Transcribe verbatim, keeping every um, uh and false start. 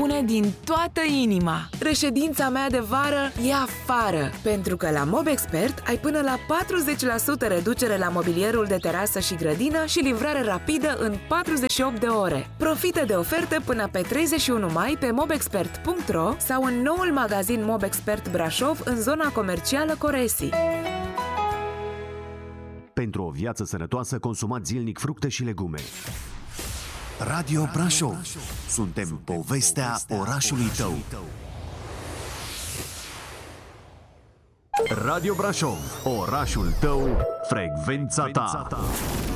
spune din toată inima: reședința mea de vară e afară, pentru că la Mobexpert ai până la patruzeci la sută reducere la mobilierul de terasă și grădină și livrare rapidă în patruzeci și opt de ore. Profită de ofertă până pe treizeci și unu mai pe mobexpert punct ro sau în noul magazin Mobexpert Brașov în zona comercială Coresi. Pentru o viață sănătoasă, consumați zilnic fructe și legume. Radio Brașov. Suntem povestea orașului tău. Radio Brașov. Orașul tău, frecvența ta.